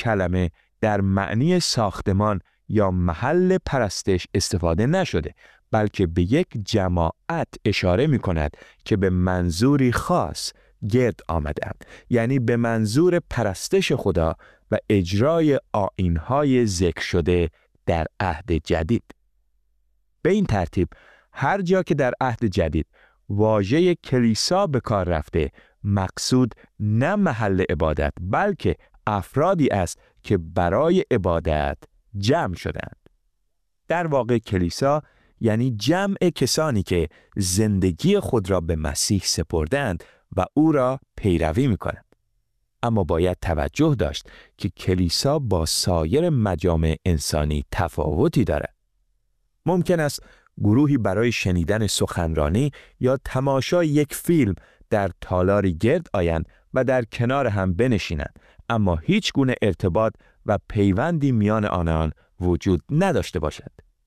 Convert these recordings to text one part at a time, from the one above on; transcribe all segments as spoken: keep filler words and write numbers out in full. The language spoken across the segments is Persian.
کلمه در معنی ساختمان یا محل پرستش استفاده نشده، بلکه به یک جماعت اشاره می کند که به منظوری خاص گرد آمدند، یعنی به منظور پرستش خدا و اجرای آیین‌های ذکر شده در عهد جدید. به این ترتیب هر جا که در عهد جدید واژه کلیسا به کار رفته، مقصود نه محل عبادت بلکه افرادی است که برای عبادت جمع شدند. در واقع کلیسا یعنی جمع کسانی که زندگی خود را به مسیح سپردند و او را پیروی می‌کنند. اما باید توجه داشت که کلیسا با سایر مجامع انسانی تفاوتی دارد. ممکن است گروهی برای شنیدن سخنرانی یا تماشای یک فیلم در تالاری گرد آیند و در کنار هم بنشینند، اما هیچ گونه ارتباط و پیوندی میان آنان وجود نداشته باشد.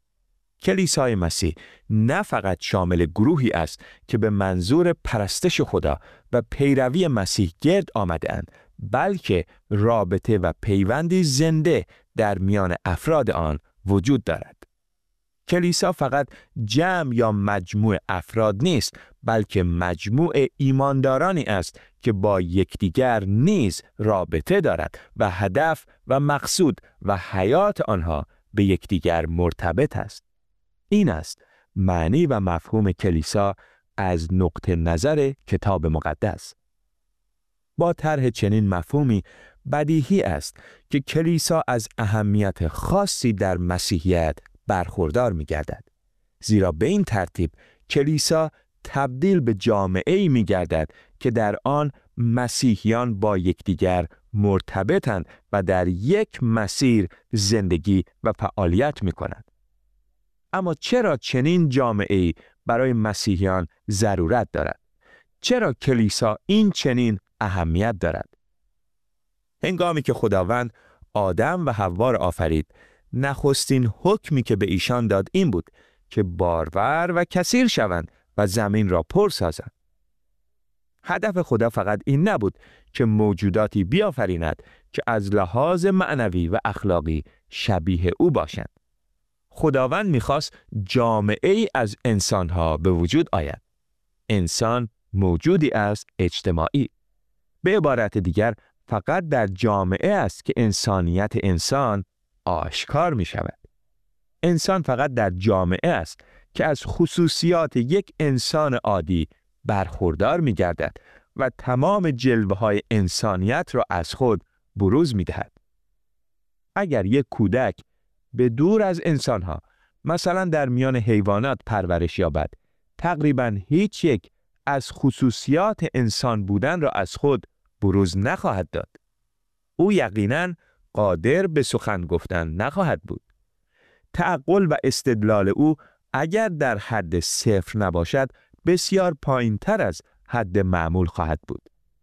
کلیسای مسیح نه فقط شامل گروهی است که به منظور پرستش خدا و پیروی مسیح گرد آمده‌اند، بلکه رابطه و پیوندی زنده در میان افراد آن وجود دارد. کلیسا فقط جمع یا مجموع افراد نیست، بلکه مجموع ایماندارانی است که با یکدیگر نیز رابطه دارد و هدف و مقصود و حیات آنها به یکدیگر مرتبط است. این است معنی و مفهوم کلیسا از نقطه نظر کتاب مقدس. با طرح چنین مفهومی بدیهی است که کلیسا از اهمیت خاصی در مسیحیت برخوردار می گردد. زیرا به این ترتیب کلیسا تبدیل به جامعه‌ای می گردد که در آن مسیحیان با یکدیگر مرتبطند و در یک مسیر زندگی و فعالیت می کنند. اما چرا چنین جامعه‌ای برای مسیحیان ضرورت دارد؟ چرا کلیسا این چنین اهمیت دارد؟ هنگامی که خداوند آدم و حوا را آفرید، نخستین حکمی که به ایشان داد این بود که بارور و کثیر شوند و زمین را پر سازند. هدف خدا فقط این نبود که موجوداتی بیافریند که از لحاظ معنوی و اخلاقی شبیه او باشند. خداوند می‌خواست جامعه‌ای از انسان‌ها به وجود آید. انسان موجودی است اجتماعی. به عبارت دیگر فقط در جامعه است که انسانیت انسان آشکار می شود. انسان فقط در جامعه است که از خصوصیات یک انسان عادی برخوردار می گردد و تمام جلوه های انسانیت را از خود بروز می دهد. اگر یک کودک به دور از انسانها، مثلا در میان حیوانات پرورش یابد، تقریباً هیچ یک از خصوصیات انسان بودن را از خود بروز نخواهد داد. او یقیناً قادر به سخن گفتن نخواهد بود. تعقل و استدلال او اگر در حد صفر نباشد، بسیار پایین‌تر از حد معمول خواهد بود.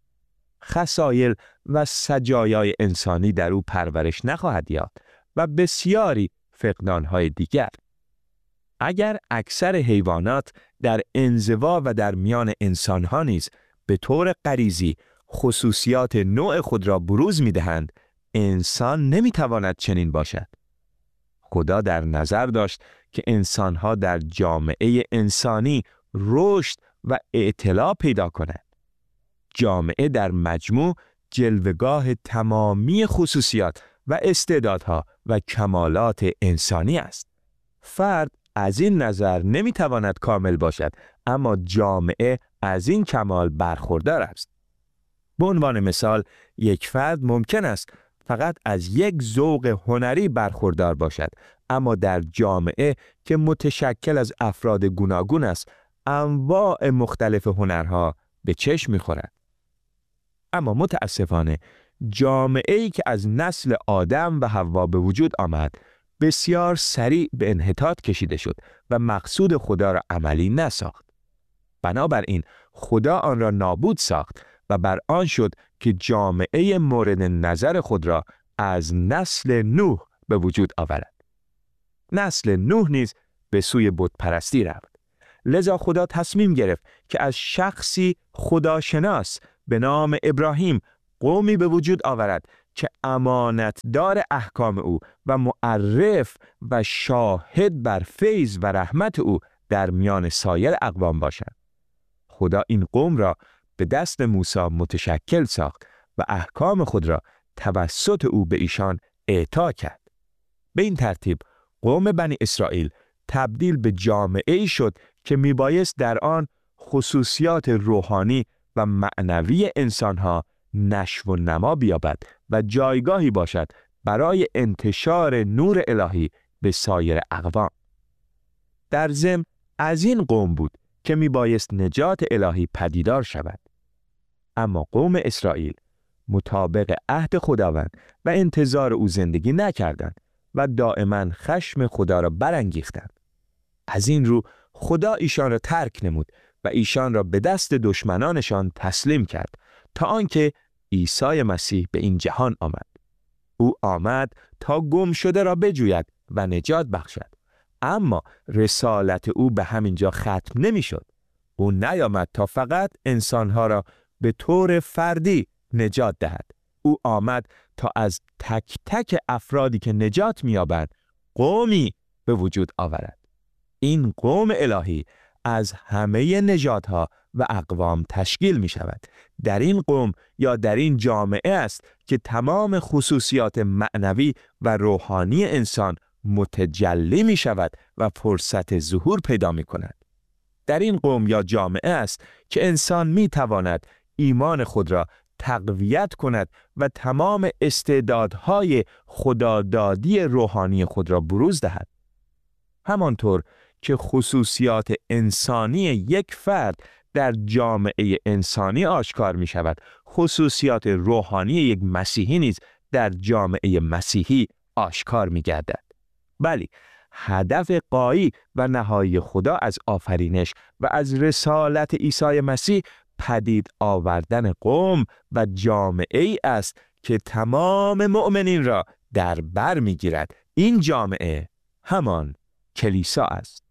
خصایل و سجایای انسانی در او پرورش نخواهد یافت و بسیاری فقدان‌های دیگر. اگر اکثر حیوانات در انزوا و در میان انسان‌ها نیز به طور غریزی خصوصیات نوع خود را بروز می‌دهند، انسان نمی‌تواند چنین باشد. خدا در نظر داشت که انسان‌ها در جامعه انسانی رشد و اطلاع پیدا کنند. جامعه در مجموع جلوه‌گاه تمامی خصوصیات و استعدادها و کمالات انسانی است. فرد از این نظر نمی‌تواند کامل باشد، اما جامعه از این کمال برخوردار است. به عنوان مثال، یک فرد ممکن است فقط از یک ذوق هنری برخوردار باشد، اما در جامعه که متشکل از افراد گوناگون است، انواع مختلف هنرها به چشم می‌خورد. اما متاسفانه جامعه‌ای که از نسل آدم و حوا به وجود آمد، بسیار سریع به انحطاط کشیده شد و مقصود خدا را عملی نساخت. بنابراین خدا آن را نابود ساخت و بر آن شد که جامعه مورد نظر خود را از نسل نوح به وجود آورد. نسل نوح نیز به سوی بت پرستی رفت. لذا خدا تصمیم گرفت که از شخصی خداشناس به نام ابراهیم قومی به وجود آورد که امانتدار احکام او و معرف و شاهد بر فیض و رحمت او در میان سایر اقوام باشند. خدا این قوم را به دست موسی متشکل ساخت و احکام خود را توسط او به ایشان اعطا کرد. به این ترتیب قوم بنی اسرائیل تبدیل به جامعه‌ای شد که میبایست در آن خصوصیات روحانی و معنوی انسانها نشو و نما بیابد و جایگاهی باشد برای انتشار نور الهی به سایر اقوام. در ضمن از این قوم بود که میبایست نجات الهی پدیدار شود. اما قوم اسرائیل مطابق عهد خداوند و انتظار او زندگی نکردند و دائما خشم خدا را برانگیختند. از این رو خدا ایشان را ترک نمود و ایشان را به دست دشمنانشان تسلیم کرد تا آنکه عیسی مسیح به این جهان آمد. او آمد تا گم شده را بجوید و نجات بخشد. اما رسالت او به همین جا ختم نمی شد. او نیامد تا فقط انسانها را به طور فردی نجات دهد. او آمد تا از تک تک افرادی که نجات می‌یابند قومی به وجود آورد. این قوم الهی از همه نژادها و اقوام تشکیل می شود. در این قوم یا در این جامعه است که تمام خصوصیات معنوی و روحانی انسان متجلی می شود و فرصت ظهور پیدا می کند. در این قوم یا جامعه است که انسان می تواند ایمان خود را تقویت کند و تمام استعدادهای خدادادی روحانی خود را بروز دهد. همانطور که خصوصیات انسانی یک فرد در جامعه انسانی آشکار می شود، خصوصیات روحانی یک مسیحی نیز در جامعه مسیحی آشکار می گردد. بلی، هدف غایی و نهایی خدا از آفرینش و از رسالت عیسی مسیح پدید آوردن قوم و جامعه ای است که تمام مؤمنین را در بر می گیرد. این جامعه همان کلیسا است.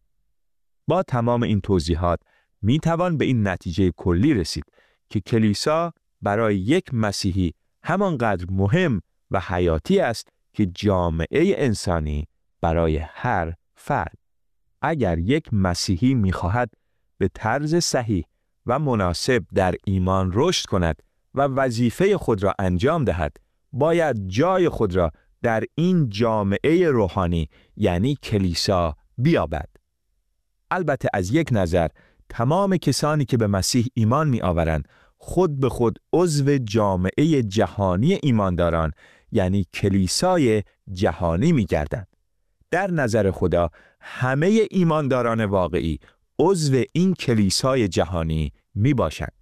با تمام این توضیحات می توان به این نتیجه کلی رسید که کلیسا برای یک مسیحی همانقدر مهم و حیاتی است که جامعه انسانی برای هر فرد. اگر یک مسیحی می خواهد به طرز صحیح و مناسب در ایمان رشد کند و وظیفه خود را انجام دهد، باید جای خود را در این جامعه روحانی یعنی کلیسا بیابد. البته از یک نظر تمام کسانی که به مسیح ایمان می آورند خود به خود عضو جامعه جهانی ایمانداران یعنی کلیسای جهانی می گردند. در نظر خدا همه ایمانداران واقعی عضو این کلیسای جهانی می باشند.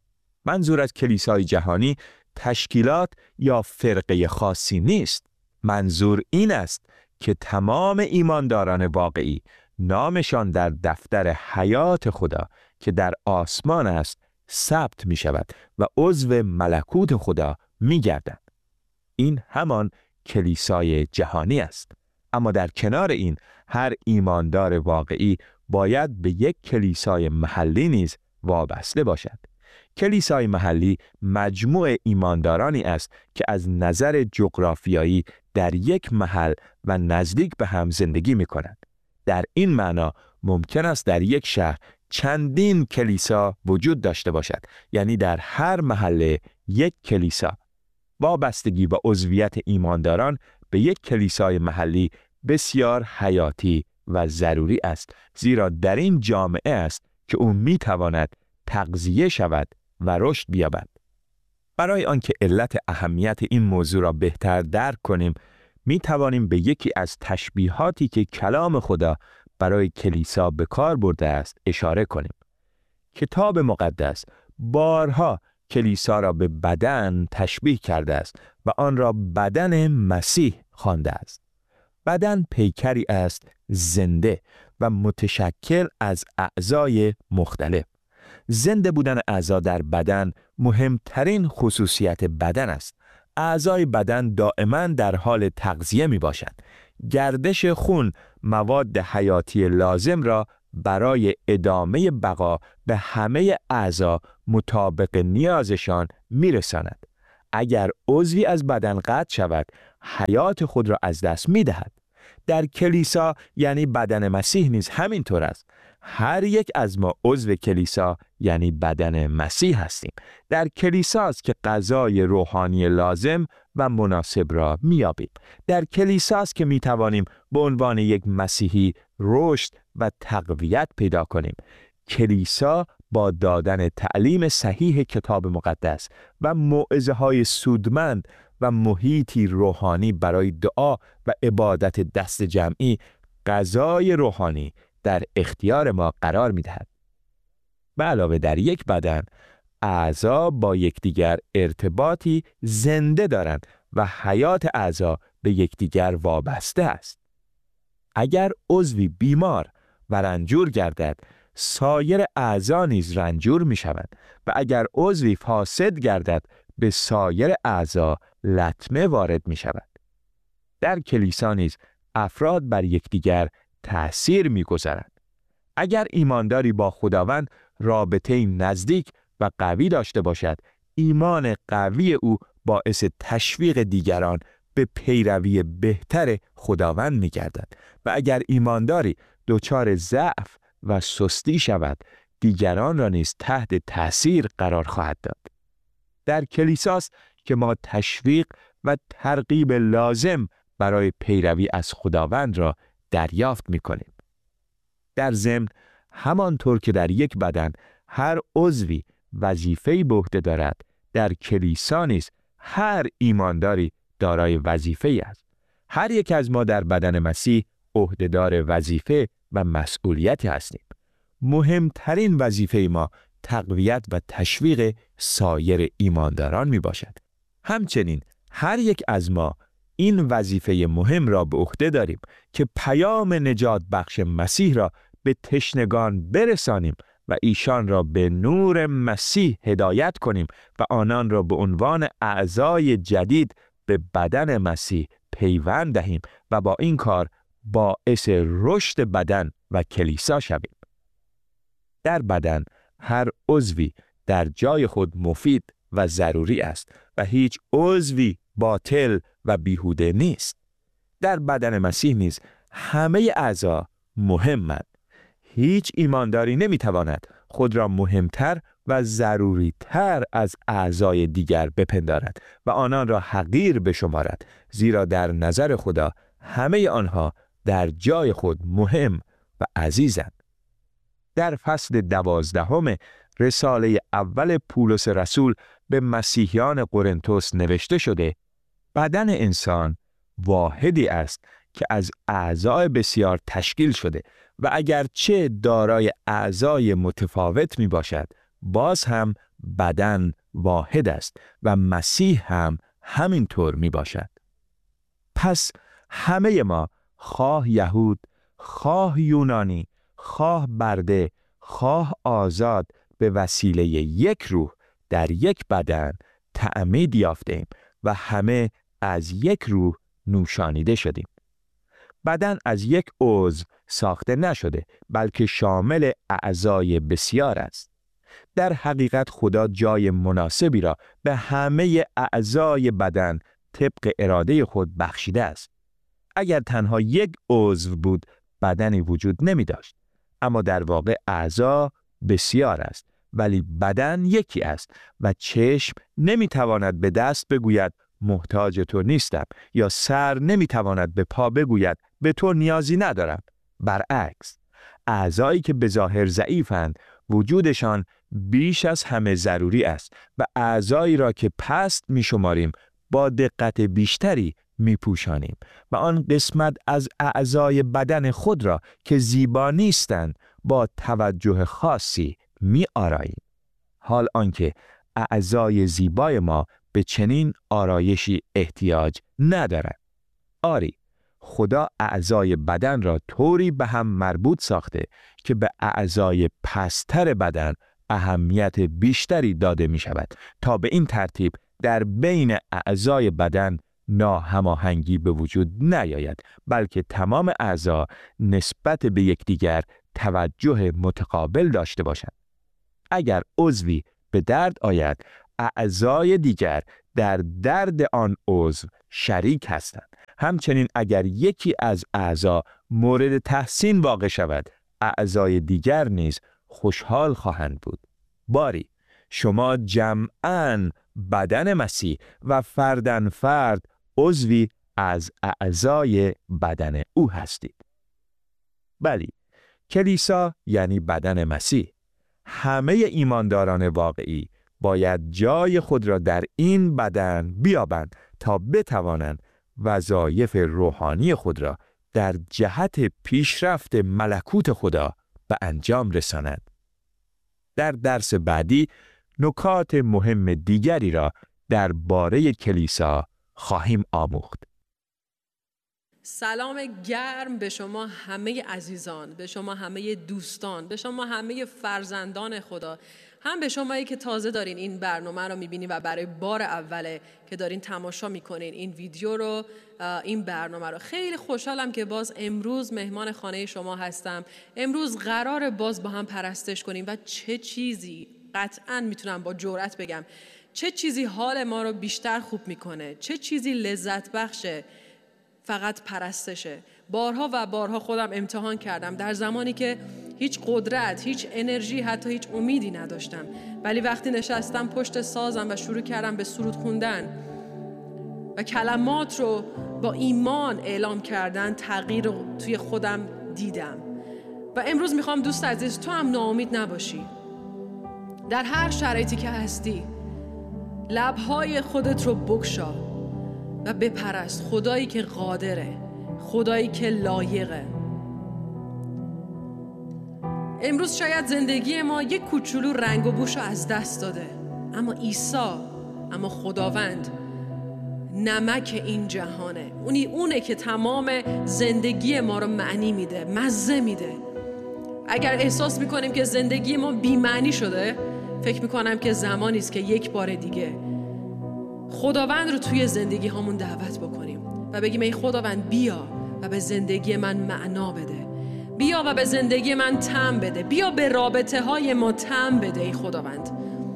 منظور از کلیسای جهانی تشکیلات یا فرقه خاصی نیست. منظور این است که تمام ایمانداران واقعی نامشان در دفتر حیات خدا که در آسمان است ثبت می شود و عضو ملکوت خدا می گردند. این همان کلیسای جهانی است. اما در کنار این هر ایماندار واقعی باید به یک کلیسای محلی نیز وابسته باشد. کلیسای محلی مجموع ایماندارانی است که از نظر جغرافیایی در یک محل و نزدیک به هم زندگی می کنند. در این معنا ممکن است در یک شهر چندین کلیسا وجود داشته باشد، یعنی در هر محله یک کلیسا. وابستگی با عضویت ایمانداران به یک کلیسای محلی بسیار حیاتی و ضروری است، زیرا در این جامعه است که او می تواند تغذیه شود و رشد بیابد. برای آنکه علت اهمیت این موضوع را بهتر درک کنیم، می توانیم به یکی از تشبیهاتی که کلام خدا برای کلیسا به کار برده است اشاره کنیم. کتاب مقدس بارها کلیسا را به بدن تشبیه کرده است و آن را بدن مسیح خوانده است. بدن پیکری است زنده و متشکل از اعضای مختلف. زنده بودن اعضا در بدن مهمترین خصوصیت بدن است. اعضای بدن دائما در حال تغذیه می باشند. گردش خون مواد حیاتی لازم را برای ادامه بقا به همه اعضا مطابق نیازشان می رساند. اگر عضوی از بدن قطع شود حیات خود را از دست می دهد. در کلیسا یعنی بدن مسیح نیز همینطور است. هر یک از ما عضو کلیسا یعنی بدن مسیح هستیم. در کلیسا است که غذای روحانی لازم و مناسب را می‌یابیم. در کلیسا است که می‌توانیم به عنوان یک مسیحی رشد و تقویت پیدا کنیم. کلیسا با دادن تعلیم صحیح کتاب مقدس و موعظه‌های سودمند و محیطی روحانی برای دعا و عبادت دست جمعی غذای روحانی در اختیار ما قرار می‌دهد. به علاوه در یک بدن اعضا با یکدیگر ارتباطی زنده دارند و حیات اعضا به یکدیگر وابسته است. اگر عضوی بیمار و رنجور گردد، سایر اعضا نیز رنجور می‌شوند و اگر عضوی فاسد گردد، به سایر اعضا لطمه وارد می‌شود. در کلیسا نیز افراد بر یکدیگر تأثیر می‌گذارند. اگر ایمانداری با خداوند رابطه نزدیک و قوی داشته باشد، ایمان قوی او باعث تشویق دیگران به پیروی بهتر خداوند می‌گردد و اگر ایمانداری دچار ضعف و سستی شود، دیگران را نیز تحت تأثیر قرار خواهد داد. در کلیساست که ما تشویق و ترغیب لازم برای پیروی از خداوند را دریافت می‌کنیم. در ضمن همانطور که در یک بدن هر عضوی وظیفه‌ای به عهده دارد، در کلیسا نیز هر ایمانداری دارای وظیفه‌ای است. هر یک از ما در بدن مسیح عهده‌دار وظیفه و مسئولیتی هستیم. مهمترین وظیفه ما تقویت و تشویق سایر ایمانداران می باشد. همچنین هر یک از ما این وظیفه مهم را به عهده داریم که پیام نجات بخش مسیح را به تشنگان برسانیم و ایشان را به نور مسیح هدایت کنیم و آنان را به عنوان اعضای جدید به بدن مسیح پیوند دهیم و با این کار باعث رشد بدن و کلیسا شویم. در بدن هر عضوی در جای خود مفید و ضروری است و هیچ عضوی باطل و بیهوده نیست. در بدن مسیح نیز همه اعضا مهمند. هیچ ایمانداری نمیتواند خود را مهمتر و ضروریتر از اعضای دیگر بپندارد و آنان را حقیر بشمارد، زیرا در نظر خدا همه آنها در جای خود مهم و عزیزند. در فصل دوازدهم رساله اول پولس رسول به مسیحیان قرنتس نوشته شده: بدن انسان واحدی است که از اعضای بسیار تشکیل شده و اگرچه دارای اعضای متفاوت می باشد، باز هم بدن واحد است و مسیح هم همینطور می باشد. پس همه ما، خواه یهود، خواه یونانی، خواه برده، خواه آزاد، به وسیله یک روح در یک بدن تعمید یافتیم و همه از یک روح نوشانیده شدیم. بدن از یک عضو ساخته نشده، بلکه شامل اعضای بسیار است. در حقیقت خدا جای مناسبی را به همه اعضای بدن طبق اراده خود بخشیده است. اگر تنها یک عضو بود، بدنی وجود نمی داشت. اما در واقع اعضا بسیار است، ولی بدن یکی است و چشم نمی تواند به دست بگوید محتاج تو نیستم، یا سر نمی تواند به پا بگوید به تو نیازی ندارم. برعکس، اعضایی که به ظاهر ضعیفند، وجودشان بیش از همه ضروری است و اعضایی را که پست می شماریم با دقت بیشتری می پوشانیم و آن قسمت از اعضای بدن خود را که زیبا نیستند با توجه خاصی می آراییم. حال آنکه اعضای زیبای ما به چنین آرایشی احتیاج ندارند. آری، خدا اعضای بدن را طوری به هم مربوط ساخته که به اعضای پستر بدن اهمیت بیشتری داده می شود تا به این ترتیب در بین اعضای بدن ناهماهنگی به وجود نیاید، بلکه تمام اعضا نسبت به یکدیگر توجه متقابل داشته باشند. اگر عضوی به درد آید، اعضای دیگر در درد آن عضو شریک هستند. همچنین اگر یکی از اعضا مورد تحسین واقع شود، اعضای دیگر نیز خوشحال خواهند بود. باری شما جمعاً بدن مسیح و فرداً فرد عضوی از اعضای بدن او هستید. بلی، کلیسا یعنی بدن مسیح. همه ایمانداران واقعی باید جای خود را در این بدن بیابند تا بتوانند وظایف روحانی خود را در جهت پیشرفت ملکوت خدا به انجام رسانند. در درس بعدی نکات مهم دیگری را درباره کلیسا خواهیم آموخت. سلام گرم به شما همه عزیزان، به شما همه دوستان، به شما همه فرزندان خدا، هم به شمایی که تازه دارین این برنامه رو میبینین و برای بار اوله که دارین تماشا میکنین این ویدیو رو، این برنامه رو. خیلی خوشحالم که باز امروز مهمان خانه شما هستم. امروز قراره باز با هم پرستش کنیم و چه چیزی، قطعاً میتونم با جرأت بگم، چه چیزی حال ما رو بیشتر خوب میکنه، چه چیزی لذت بخشه، فقط پرستشه. بارها و بارها خودم امتحان کردم در زمانی که هیچ قدرت، هیچ انرژی، حتی هیچ امیدی نداشتم، ولی وقتی نشستم پشت سازم و شروع کردم به سرود خوندن و کلمات رو با ایمان اعلام کردن، تغییر رو توی خودم دیدم. و امروز میخوام دوست عزیز تو هم ناامید نباشی. در هر شرایطی که هستی لبهای خودت رو بگشا و بپرست خدایی که قادره، خدایی که لایقه. امروز شاید زندگی ما یک کوچولو رنگ و بوش رو از دست داده، اما عیسی، اما خداوند نمک این جهانه. اونی اونه که تمام زندگی ما رو معنی میده، مزه میده. اگر احساس میکنیم که زندگی ما بی‌معنی شده، فکر میکنم که زمانی است که یک بار دیگه خداوند رو توی زندگی هامون دعوت بکنیم و بگیم ای خداوند بیا و به زندگی من معنا بده، بیا و به زندگی من طعم بده، بیا به رابطه های ما طعم بده. ای خداوند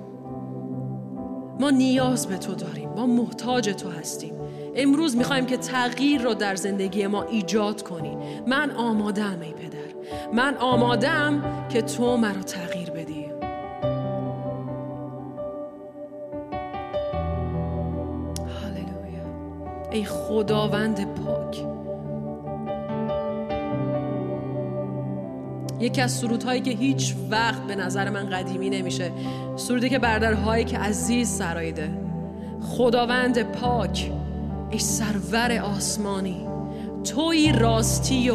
ما نیاز به تو داریم، ما محتاج تو هستیم. امروز میخوایم که تغییر رو در زندگی ما ایجاد کنی. من آماده‌ام ای پدر، من آماده‌ام که تو مرا تغییر بدی. ای خداوند پاک، یکی از سرودهایی که هیچ وقت به نظر من قدیمی نمیشه، سرودی که برادرهایی که عزیز سرایده. خداوند پاک، ای سرور آسمانی، تویی راستی و